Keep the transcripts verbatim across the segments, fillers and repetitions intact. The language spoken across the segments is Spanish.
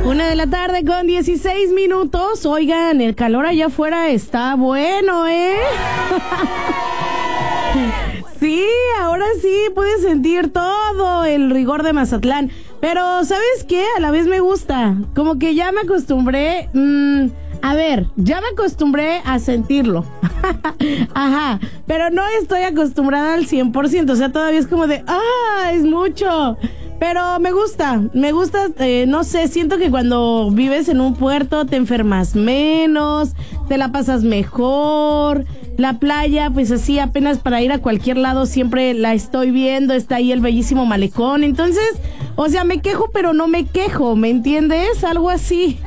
Una de la tarde con dieciséis minutos. Oigan, el calor allá afuera está bueno, ¿eh? Sí, ahora sí puedes sentir todo el rigor de Mazatlán. Pero, ¿sabes qué? A la vez me gusta. Como que ya me acostumbré. Mmm, a ver, ya me acostumbré a sentirlo. Ajá, pero no estoy acostumbrada al cien por ciento. O sea, todavía es como de, ¡ah! Es mucho. Pero me gusta, me gusta, eh, no sé, siento que cuando vives en un puerto te enfermas menos, te la pasas mejor. La playa, pues así apenas para ir a cualquier lado siempre la estoy viendo, está ahí el bellísimo malecón. Entonces, o sea, me quejo pero no me quejo, ¿me entiendes? Algo así.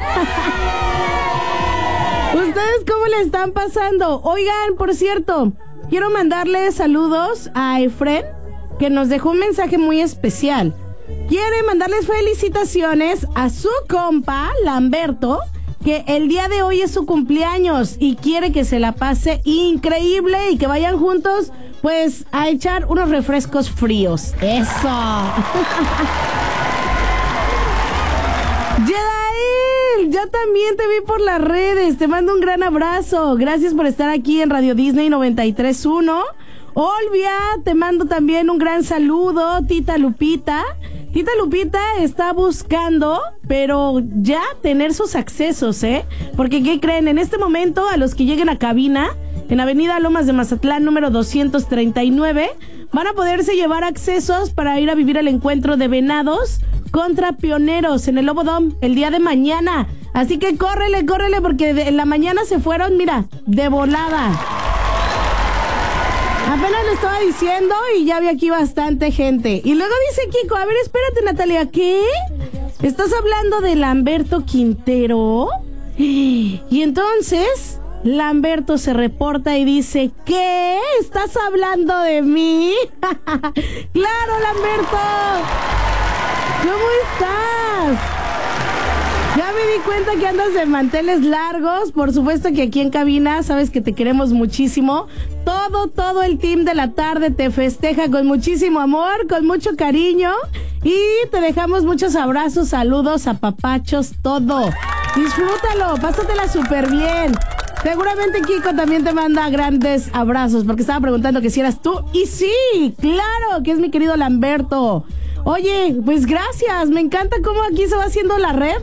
¿Ustedes cómo le están pasando? Oigan, por cierto, quiero mandarle saludos a Efren, que nos dejó un mensaje muy especial. Quiere mandarles felicitaciones a su compa, Lamberto, que el día de hoy es su cumpleaños y quiere que se la pase increíble y que vayan juntos, pues, a echar unos refrescos fríos. ¡Eso! Yedael, yo también te vi por las redes, te mando un gran abrazo. Gracias por estar aquí en Radio Disney noventa y tres punto uno. Olvia, te mando también un gran saludo. Tita Lupita. Tita Lupita está buscando, pero ya tener sus accesos, ¿eh? Porque, ¿qué creen? En este momento, a los que lleguen a cabina, en Avenida Lomas de Mazatlán, número doscientos treinta y nueve, van a poderse llevar accesos para ir a vivir el encuentro de Venados contra Pioneros en el Lobo Dome el día de mañana. Así que córrele, córrele, porque en la mañana se fueron, mira, de volada. Apenas le estaba diciendo y ya vi aquí bastante gente. Y luego dice Kiko, a ver, espérate, Natalia, ¿qué? ¿Estás hablando de Lamberto Quintero? Y entonces Lamberto se reporta y dice, ¿qué? ¿Estás hablando de mí? ¡Claro, Lamberto! ¿Cómo estás? Ya me di cuenta que andas de manteles largos. Por supuesto que aquí en cabina sabes que te queremos muchísimo. Todo, todo el team de la tarde te festeja con muchísimo amor, con mucho cariño. Y te dejamos muchos abrazos, saludos, apapachos, todo. Disfrútalo, pásatela súper bien. Seguramente Kiko también te manda grandes abrazos, porque estaba preguntando que si eras tú. Y sí, claro, que es mi querido Lamberto. Oye, pues gracias, me encanta cómo aquí se va haciendo la red.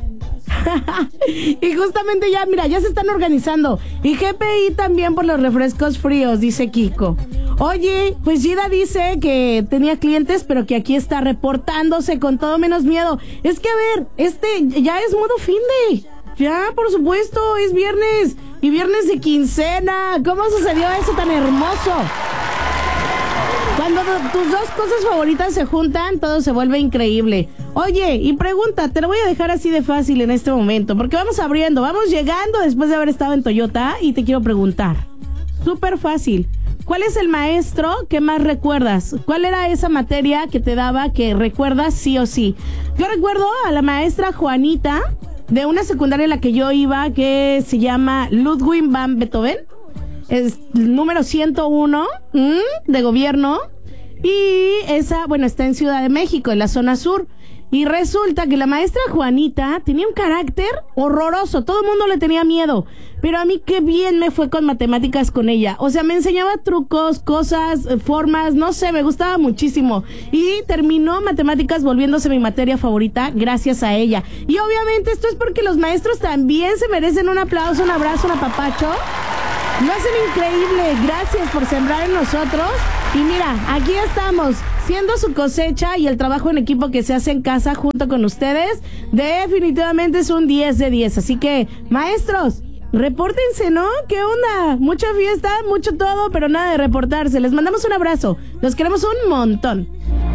Y justamente ya, mira, ya se están organizando. Y G P I también por los refrescos fríos, dice Kiko. Oye, pues Gida dice que tenía clientes, pero que aquí está reportándose con todo menos miedo. Es que, a ver, este ya es modo fin de... Ya, por supuesto, es viernes. Y viernes de quincena. ¿Cómo sucedió eso tan hermoso? Cuando tus dos cosas favoritas se juntan, todo se vuelve increíble. Oye, y pregunta, te lo voy a dejar así de fácil en este momento, porque vamos abriendo, vamos llegando después de haber estado en Toyota, y te quiero preguntar, súper fácil, ¿cuál es el maestro que más recuerdas? ¿Cuál era esa materia que te daba que recuerdas sí o sí? Yo recuerdo a la maestra Juanita, de una secundaria en la que yo iba, que se llama Ludwig van Beethoven. Es número ciento uno ¿m? De gobierno. Y esa, bueno, está en Ciudad de México, en la zona sur. Y resulta que la maestra Juanita tenía un carácter horroroso. Todo el mundo le tenía miedo. Pero a mí qué bien me fue con matemáticas con ella. O sea, me enseñaba trucos, cosas, formas, no sé, me gustaba muchísimo. Y terminó matemáticas volviéndose mi materia favorita gracias a ella. Y obviamente esto es porque los maestros también se merecen un aplauso, un abrazo, un apapacho. Lo hacen increíble. Gracias por sembrar en nosotros. Y mira, aquí estamos, siendo su cosecha y el trabajo en equipo que se hace en casa junto con ustedes. Definitivamente es un diez de diez. Así que, maestros, repórtense, ¿no? ¿Qué onda? Mucha fiesta, mucho todo, pero nada de reportarse. Les mandamos un abrazo. Los queremos un montón.